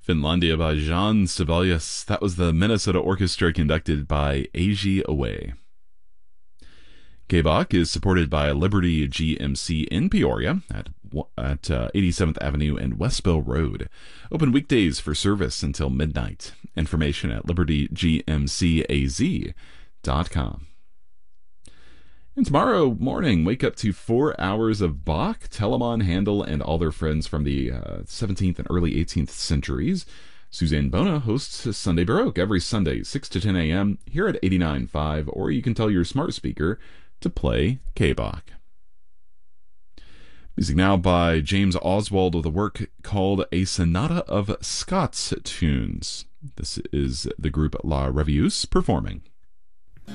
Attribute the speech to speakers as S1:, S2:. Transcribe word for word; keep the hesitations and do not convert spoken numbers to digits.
S1: Finlandia by Jean Sibelius. That was the Minnesota Orchestra conducted by Eiji Away. K-Bach is supported by Liberty G M C in Peoria at, at uh, eighty-seventh Avenue and Westbell Road. Open weekdays for service until midnight. Information at liberty g m c a z dot com. And tomorrow morning, wake up to four hours of Bach, Telemann, Handel, and all their friends from the uh, seventeenth and early eighteenth centuries. Suzanne Bona hosts Sunday Baroque every Sunday, six to ten a.m. here at eighty-nine point five, or you can tell your smart speaker to play K-Bach. Music now by James Oswald with a work called A Sonata of Scots Tunes. This is the group La Revieuse performing.